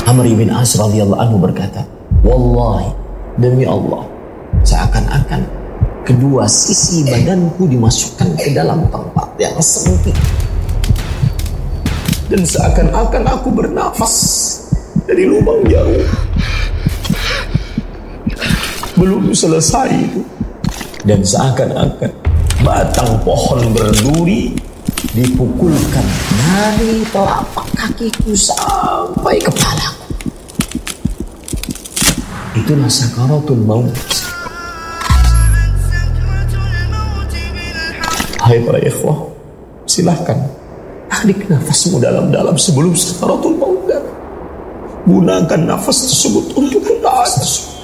Amr bin As radhiyallahu anhu berkata, wallahi, demi Allah, seakan-akan kedua sisi badanku dimasukkan ke dalam tempat yang sempit, dan seakan-akan aku bernafas dari lubang jarum. Belum selesai itu, dan seakan-akan batang pohon berduri dipukulkan dari telapak kakiku sampai kepalaku. Itulah sakaratul maut. Hai para ikhwah, silahkan tarik nafasmu dalam-dalam sebelum sakaratul maut datang. Gunakan nafas tersebut untuk ketaatan.